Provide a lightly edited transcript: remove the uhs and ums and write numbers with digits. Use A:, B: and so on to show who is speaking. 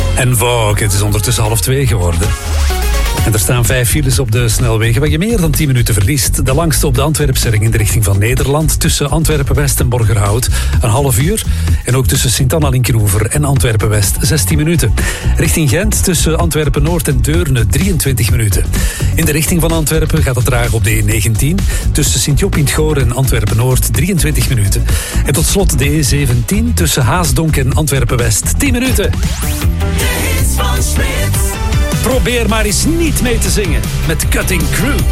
A: En Vogue, het is ondertussen 1:30 geworden. En er staan 5 files op de snelwegen waar je meer dan 10 minuten verliest. De langste op de Antwerpse ring in de richting van Nederland. Tussen Antwerpen-West en Borgerhout een half uur. En ook tussen Sint-Anna-Linkeroever en Antwerpen-West 16 minuten. Richting Gent tussen Antwerpen-Noord en Deurne 23 minuten. In de richting van Antwerpen gaat het traag op de E19. Tussen Sint-Job in 't Goor en Antwerpen-Noord 23 minuten. En tot slot de E17 tussen Haasdonk en Antwerpen-West 10 minuten.
B: De hits van Smit.
A: Probeer maar eens niet mee te zingen met Cutting Crew.